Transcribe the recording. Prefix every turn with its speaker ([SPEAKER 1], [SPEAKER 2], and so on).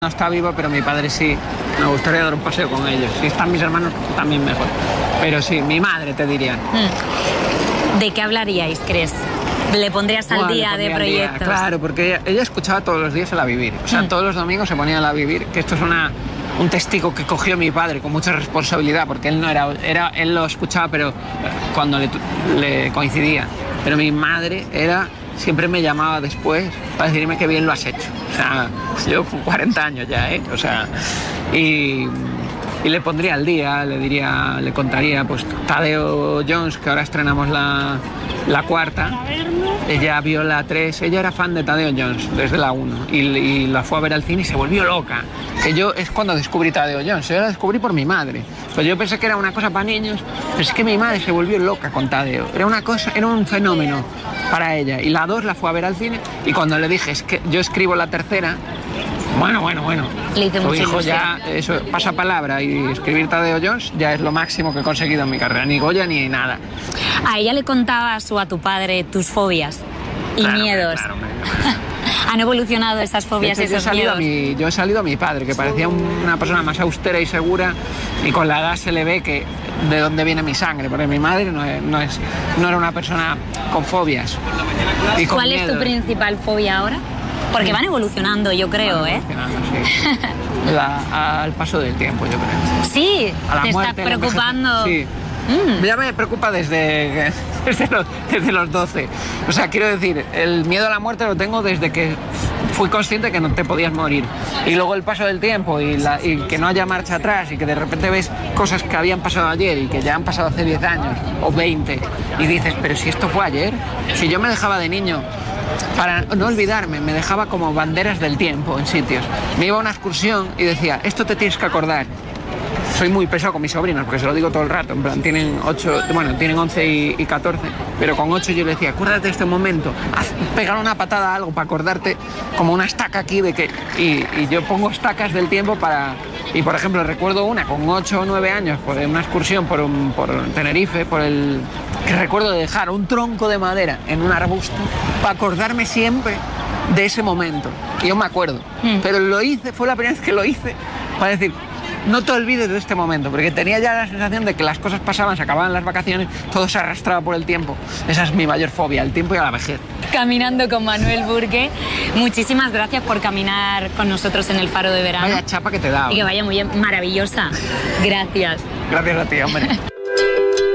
[SPEAKER 1] No está vivo, pero mi padre sí. Me gustaría dar un paseo con ellos. Si están mis hermanos, también mejor. Pero sí, mi madre te diría.
[SPEAKER 2] ¿De qué hablaríais, crees? ¿Le pondrías al día de proyectos?
[SPEAKER 1] Claro, porque ella escuchaba todos los días el A Vivir. O sea, todos los domingos se ponía el A Vivir, que esto es un testigo que cogió mi padre con mucha responsabilidad, porque él no él lo escuchaba, pero cuando le coincidía. Pero mi madre siempre me llamaba después para decirme que bien lo has hecho. O sea, yo con 40 años ya, O sea, y le pondría al día, le contaría, pues, Tadeo Jones, que ahora estrenamos la cuarta. Ella vio la 3, ella era fan de Tadeo Jones desde la 1 y la fue a ver al cine y se volvió loca. Que yo es cuando descubrí Tadeo Jones, yo la descubrí por mi madre. Pues yo pensé que era una cosa para niños, pero es que mi madre se volvió loca con Tadeo. Era un fenómeno para ella. Y la 2 la fue a ver al cine y cuando le dije, es que yo escribo la tercera, bueno.
[SPEAKER 2] Le hice mucha
[SPEAKER 1] hijo
[SPEAKER 2] ilusión.
[SPEAKER 1] ya, eso, pasa palabra, y escribir Tadeo Jones ya es lo máximo que he conseguido en mi carrera, ni Goya ni nada.
[SPEAKER 2] ¿A ella le contabas o a tu padre tus fobias y miedos?
[SPEAKER 1] Claro.
[SPEAKER 2] ¿Han evolucionado esas fobias y esos miedos?
[SPEAKER 1] Yo he salido a mi padre, que parecía una persona más austera y segura, y con la edad se le ve que de dónde viene mi sangre, porque mi madre no era una persona con fobias. Y con
[SPEAKER 2] ¿Cuál es tu principal fobia ahora? Porque van evolucionando, yo creo,
[SPEAKER 1] sí. Al paso del tiempo, yo creo.
[SPEAKER 2] Sí,
[SPEAKER 1] a la
[SPEAKER 2] te
[SPEAKER 1] muerte,
[SPEAKER 2] está preocupando.
[SPEAKER 1] Sí. Ya me preocupa desde los 12. O sea, quiero decir, el miedo a la muerte lo tengo desde que fui consciente que no te podías morir. Y luego el paso del tiempo y que no haya marcha atrás y que de repente ves cosas que habían pasado ayer y que ya han pasado hace 10 años o 20 y dices, pero si esto fue ayer, si yo me dejaba de niño, para no olvidarme, me dejaba como banderas del tiempo en sitios. Me iba a una excursión y decía, esto te tienes que acordar. Soy muy pesado con mis sobrinos, porque se lo digo todo el rato, en plan, tienen 11 y 14, pero con 8 yo le decía, acuérdate de este momento, pegar una patada a algo para acordarte, como una estaca aquí de que... Y yo pongo estacas del tiempo para... Y, por ejemplo, recuerdo una con 8 o 9 años, por una excursión por Tenerife, que recuerdo de dejar un tronco de madera en un arbusto para acordarme siempre de ese momento. Y yo me acuerdo, pero lo hice, fue la primera vez que lo hice, para decir... No te olvides de este momento, porque tenía ya la sensación de que las cosas pasaban, se acababan las vacaciones, todo se arrastraba por el tiempo. Esa es mi mayor fobia, el tiempo y a la vejez.
[SPEAKER 2] Caminando con Manuel Burgue, muchísimas gracias por caminar con nosotros en el Faro de Verano.
[SPEAKER 1] Vaya chapa que te da.
[SPEAKER 2] Y que vaya muy bien, maravillosa. Gracias.
[SPEAKER 1] Gracias a ti, hombre.